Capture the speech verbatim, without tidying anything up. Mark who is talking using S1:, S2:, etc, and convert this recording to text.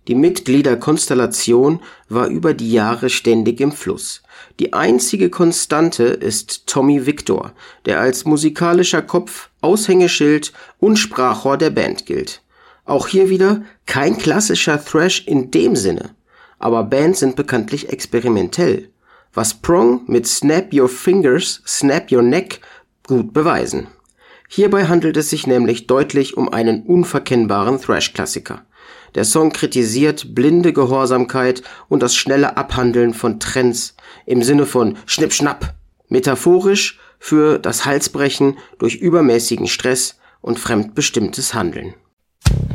S1: Die Mitgliederkonstellation war über die Jahre ständig im Fluss. Die einzige Konstante ist Tommy Victor, der als musikalischer Kopf, Aushängeschild und Sprachrohr der Band gilt. Auch hier wieder kein klassischer Thrash in dem Sinne, aber Bands sind bekanntlich experimentell, was Prong mit Snap Your Fingers, Snap Your Neck gut beweisen. Hierbei handelt es sich nämlich deutlich um einen unverkennbaren Thrash-Klassiker. Der Song kritisiert blinde Gehorsamkeit und das schnelle Abhandeln von Trends im Sinne von Schnipp-Schnapp, metaphorisch für das Halsbrechen durch übermäßigen Stress und fremdbestimmtes Handeln.